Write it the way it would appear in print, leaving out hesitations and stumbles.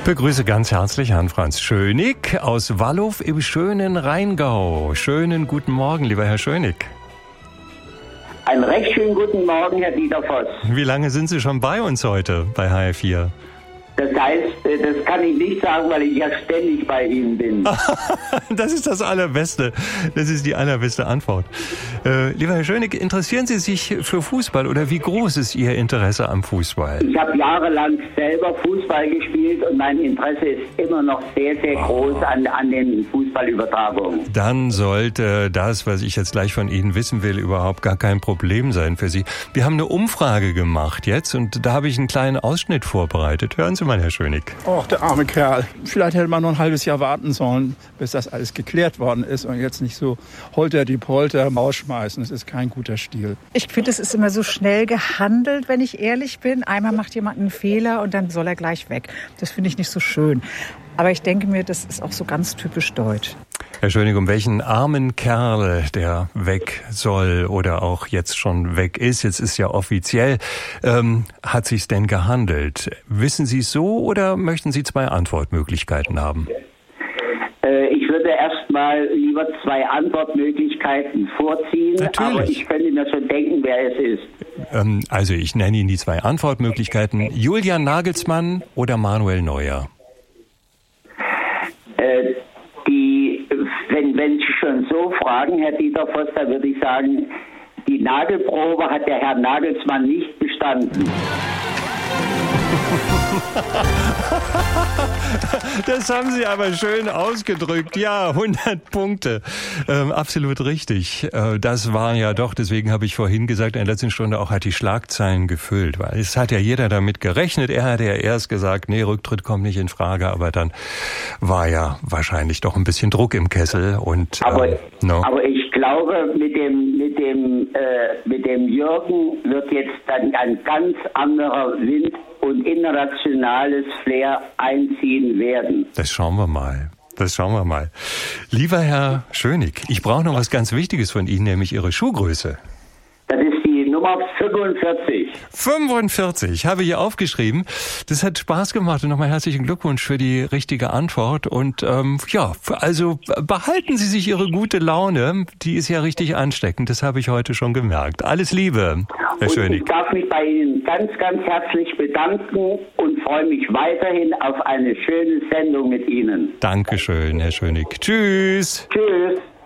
Begrüße ganz herzlich Hans-Franz Schönig aus Wallow im schönen Rheingau. Schönen guten Morgen, lieber Herr Schönig. Einen recht schönen guten Morgen, Herr Dieter Voss. Wie lange sind Sie schon bei uns heute bei HR4? Das heißt, das kann ich nicht sagen, weil ich ja ständig bei Ihnen bin. Das ist das Allerbeste. Das ist die allerbeste Antwort. Lieber Herr Schönig, interessieren Sie sich für Fußball oder wie groß ist Ihr Interesse am Fußball? Ich habe jahrelang selber Fußball gespielt und mein Interesse ist immer noch sehr, sehr groß an den Fußballübertragungen. Dann sollte das, was ich jetzt gleich von Ihnen wissen will, überhaupt gar kein Problem sein für Sie. Wir haben eine Umfrage gemacht jetzt und da habe ich einen kleinen Ausschnitt vorbereitet. Hören Sie mal, Herr Schönig. Och, der arme Kerl. Vielleicht hätte man noch ein halbes Jahr warten sollen, bis das alles geklärt worden ist und jetzt nicht so holter die Polter Maus schmeißen. Das ist kein guter Stil. Ich finde, es ist immer so schnell gehandelt, wenn ich ehrlich bin. Einmal macht jemand einen Fehler und dann soll er gleich weg. Das finde ich nicht so schön. Aber ich denke mir, das ist auch so ganz typisch deutsch. Herr Schönig, um welchen armen Kerl, der weg soll oder auch jetzt schon weg ist, jetzt ist ja offiziell, hat sich's denn gehandelt? Wissen Sie es so oder möchten Sie zwei Antwortmöglichkeiten haben? Ich würde erstmal lieber zwei Antwortmöglichkeiten vorziehen, Natürlich. Aber ich könnte mir schon denken, wer es ist. Also ich nenne Ihnen die zwei Antwortmöglichkeiten. Julian Nagelsmann oder Manuel Neuer? Wenn Sie schon so fragen, Herr Dieter Voss, dann würde ich sagen, die Nagelprobe hat der Herr Nagelsmann nicht bestanden. Das haben Sie aber schön ausgedrückt. Ja, 100 Punkte. Absolut richtig. Das war ja doch, deswegen habe ich vorhin gesagt, in der letzten Stunde auch hat die Schlagzeilen gefüllt. Weil es hat ja jeder damit gerechnet. Er hatte ja erst gesagt, nee, Rücktritt kommt nicht in Frage. Aber dann war ja wahrscheinlich doch ein bisschen Druck im Kessel. Und, aber ich glaube, mit dem Jürgen wird jetzt dann ein ganz anderer Wind und internationales Flair einziehen werden. Das schauen wir mal. Lieber Herr Schönig, ich brauche noch was ganz Wichtiges von Ihnen, nämlich Ihre Schuhgröße. Das ist die Nummer 45. 45, habe ich hier aufgeschrieben. Das hat Spaß gemacht und nochmal herzlichen Glückwunsch für die richtige Antwort. Und also behalten Sie sich Ihre gute Laune, die ist ja richtig ansteckend, das habe ich heute schon gemerkt. Alles Liebe, Herr Schönig. Ich darf mich bei Ihnen ganz, ganz herzlich bedanken und freue mich weiterhin auf eine schöne Sendung mit Ihnen. Dankeschön, Herr Schönig. Tschüss. Tschüss.